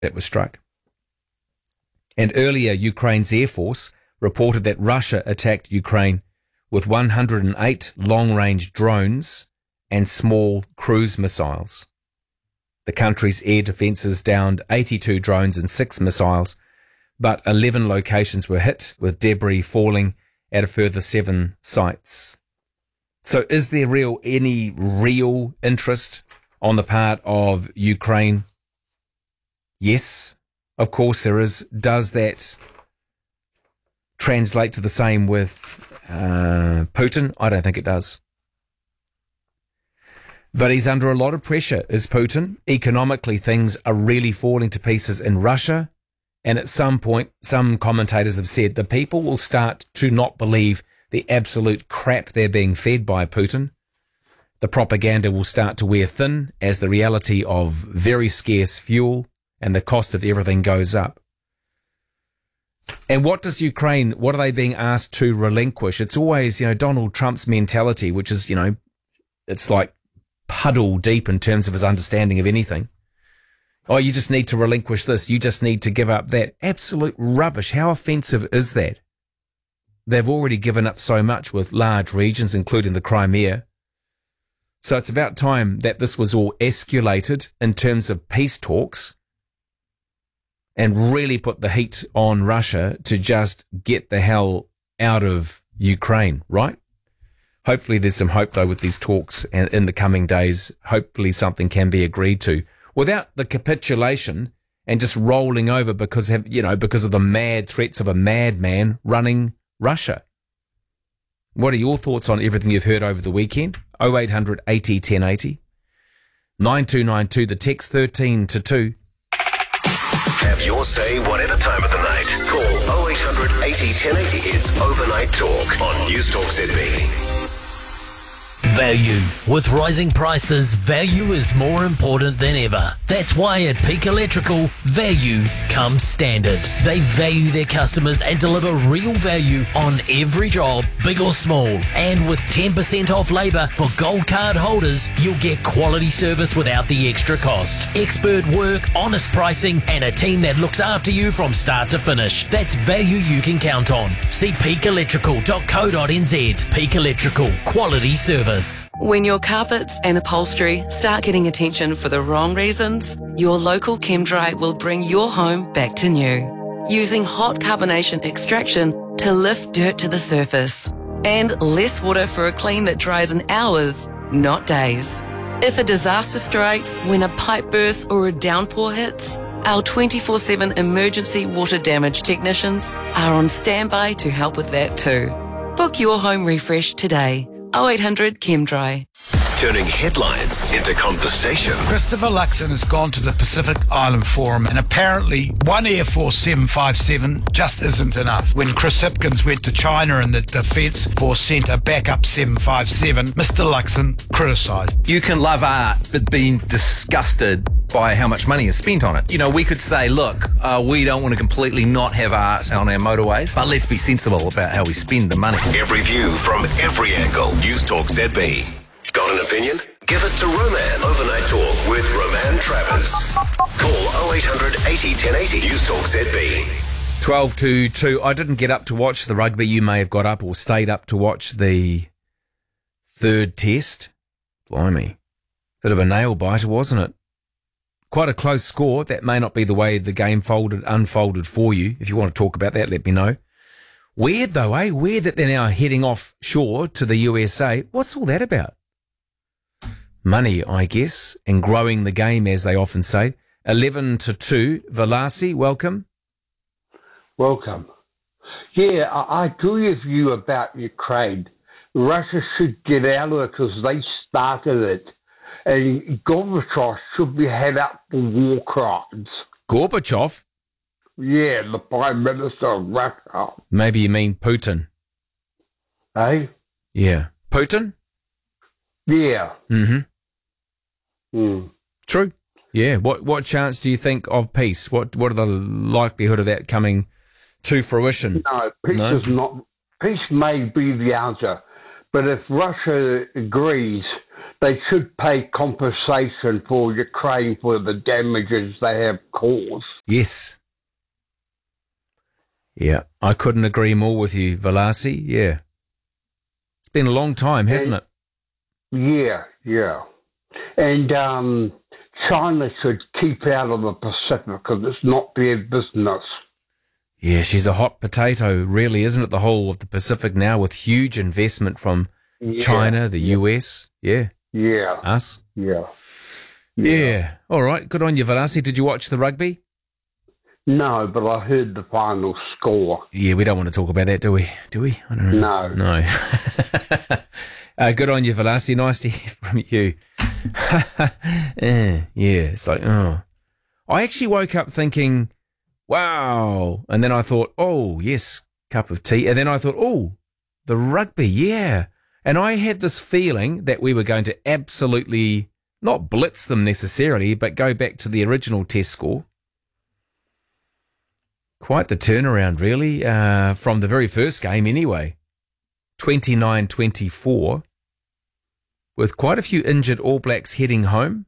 that was struck. And earlier, Ukraine's Air Force reported that Russia attacked Ukraine with 108 long-range drones and small cruise missiles. The country's air defences downed 82 drones and 6 missiles, but 11 locations were hit, with debris falling at a further 7 sites. So is there any real interest on the part of Ukraine? Yes, of course there is. Does that translate to the same with Putin? I don't think it does. But he's under a lot of pressure, is Putin. Economically, things are really falling to pieces in Russia. And at some point, some commentators have said the people will start to not believe the absolute crap they're being fed by Putin. The propaganda will start to wear thin as the reality of very scarce fuel and the cost of everything goes up. And what does Ukraine, what are they being asked to relinquish? It's always, Donald Trump's mentality, which is, it's like puddle deep in terms of his understanding of anything. Oh, you just need to relinquish this. You just need to give up that. Absolute rubbish. How offensive is that? They've already given up so much with large regions, including the Crimea. So it's about time that this was all escalated in terms of peace talks and really put the heat on Russia to just get the hell out of Ukraine, right? Hopefully there's some hope, though, with these talks, and in the coming days, hopefully something can be agreed to without the capitulation and just rolling over because of the mad threats of a madman running Russia. What are your thoughts on everything you've heard over the weekend? 0800 80 1080. 9292, the text 13 to 2. Have your say whatever time of the night. Call 0800 80 1080. It's Overnight Talk on News Talk ZB. Value. With rising prices, value is more important than ever. That's why at Peak Electrical, value comes standard. They value their customers and deliver real value on every job, big or small. And with 10% off labour for gold card holders, you'll get quality service without the extra cost. Expert work, honest pricing, and a team that looks after you from start to finish. That's value you can count on. See peakelectrical.co.nz. Peak Electrical, quality service. When your carpets and upholstery start getting attention for the wrong reasons, your local ChemDry will bring your home back to new. Using hot carbonation extraction to lift dirt to the surface. And less water for a clean that dries in hours, not days. If a disaster strikes, when a pipe bursts or a downpour hits, our 24/7 emergency water damage technicians are on standby to help with that too. Book your home refresh today. 0800 ChemDry. Turning headlines into conversation. Christopher Luxon has gone to the Pacific Island Forum, and apparently one Air Force 757 just isn't enough. When Chris Hipkins went to China and the Defence Force sent a backup 757, Mr. Luxon criticised. You can love art, but being disgusted by how much money is spent on it. We could say, look, we don't want to completely not have art on our motorways, but let's be sensible about how we spend the money. Every view from every angle. News Talk ZB. Got an opinion? Give it to Roman. Overnight Talk with Roman Travers. Call 0800 80 1080. News Talk ZB. 12 to 2. I didn't get up to watch the rugby. You may have got up or stayed up to watch the third test. Blimey. Bit of a nail biter, wasn't it? Quite a close score. That may not be the way the game unfolded for you. If you want to talk about that, let me know. Weird though, eh? Weird that they're now heading offshore to the USA. What's all that about? Money, I guess, and growing the game, as they often say. 11 to 2. Velasi, welcome. Welcome. Yeah, I agree with you about Ukraine. Russia should get out of it because they started it. And Gorbachev should be head up for war crimes. Gorbachev? Yeah, the Prime Minister of Russia. Maybe you mean Putin. Eh? Yeah. Putin? Yeah. Mm-hmm. Mm. True. Yeah. What chance do you think of peace? What are the likelihood of that coming to fruition? No, is not. Peace may be the answer, but if Russia agrees they should pay compensation for Ukraine for the damages they have caused. Yes. Yeah, I couldn't agree more with you, Velasi. Yeah. It's been a long time, hasn't it? Yeah. And China should keep out of the Pacific because it's not their business. Yeah, she's a hot potato, really, isn't it? The whole of the Pacific now with huge investment from China, the US. Yeah. Us. Yeah. All right. Good on you, Velasi. Did you watch the rugby? No, but I heard the final score. Yeah, we don't want to talk about that, do we? I don't know. No. Good on you, Velasi. Nice to hear from you. Yeah, it's like, oh. I actually woke up thinking, wow. And then I thought, oh, yes, cup of tea. And then I thought, oh, the rugby, yeah. And I had this feeling that we were going to absolutely not blitz them necessarily, but go back to the original test score. Quite the turnaround, really, from the very first game anyway. 29-24, with quite a few injured All Blacks heading home.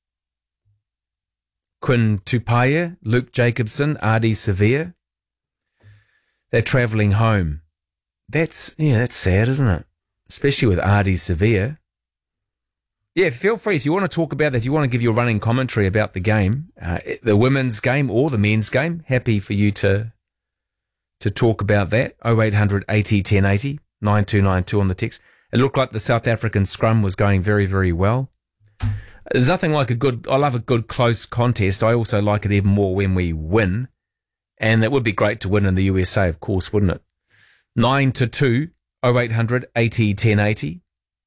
Quinn Tupaia, Luke Jacobson, Ardie Savea. They're travelling home. That's sad, isn't it? Especially with Ardie Savea. Yeah, feel free if you want to talk about that, if you want to give your running commentary about the game, the women's game or the men's game, happy for you to talk about that. 0800 80 1080, 9292 on the text. It looked like the South African scrum was going very, very well. There's nothing like I love a good close contest. I also like it even more when we win. And it would be great to win in the USA, of course, wouldn't it? 9-2, 0800 80 1080.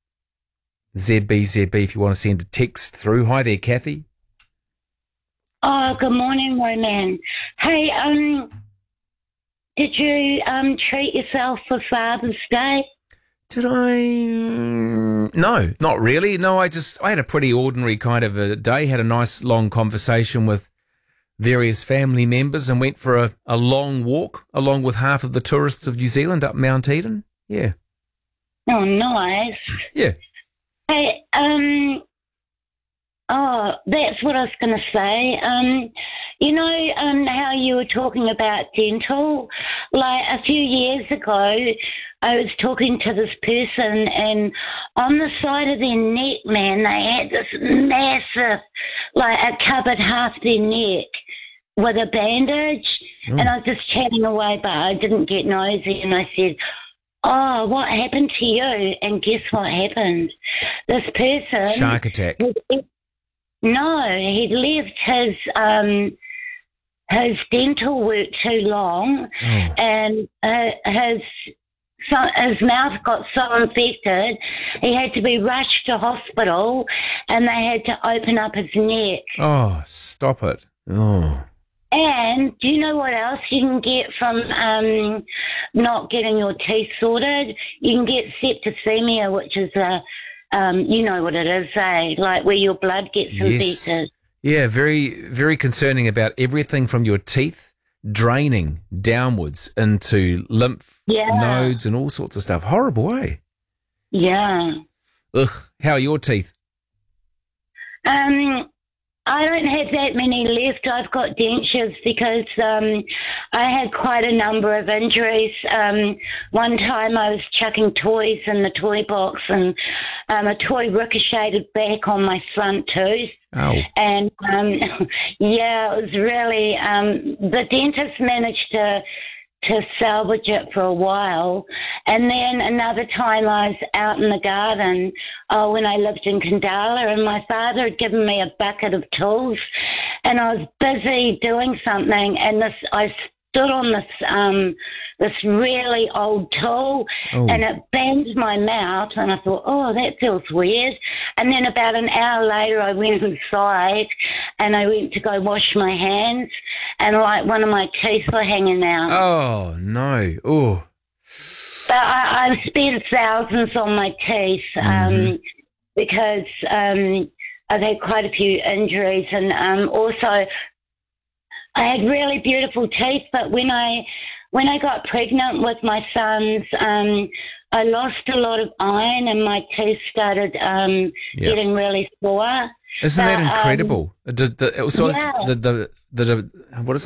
ZB, if you want to send a text through. Hi there, Kathy. Oh, good morning, Roman. Hey, did you treat yourself for Father's Day? Did I? No, not really. No, I had a pretty ordinary kind of a day, had a nice long conversation with various family members and went for a long walk along with half of the tourists of New Zealand up Mount Eden. Yeah. Oh, nice. Yeah. Hey, that's what I was going to say. You know how you were talking about dental? Like a few years ago, I was talking to this person and on the side of their neck, man, they had this massive, like it covered half their neck with a bandage. And I was just chatting away, but I didn't get nosy and I said, oh, what happened to you? And guess what happened? This person... Shark attack. No, he'd left his dental work too long and his mouth got so infected he had to be rushed to hospital and they had to open up his neck. Oh, stop it. Oh. And do you know what else you can get from not getting your teeth sorted? You can get septicemia, which is you know what it is, like where your blood gets infected. Yeah, very, very concerning about everything from your teeth draining downwards into lymph nodes and all sorts of stuff. Horrible, eh? Yeah. Ugh, how are your teeth? I don't have that many left. I've got dentures because I had quite a number of injuries. One time I was chucking toys in the toy box and a toy ricocheted back on my front tooth. Oh. And, yeah, it was really, the dentist managed to salvage it for a while. And then another time I was out in the garden when I lived in Kandala, and my father had given me a bucket of tools and I was busy doing something and I stood on this really old tool and it banged my mouth and I thought, oh, that feels weird. And then about an hour later I went inside and I went to go wash my hands and like one of my teeth were hanging out. Oh, no. Oh. But I've spent thousands on my teeth because I've had quite a few injuries and also I had really beautiful teeth, but when I got pregnant with my sons, I lost a lot of iron and my teeth started getting really sore. Isn't that incredible? Yeah. What is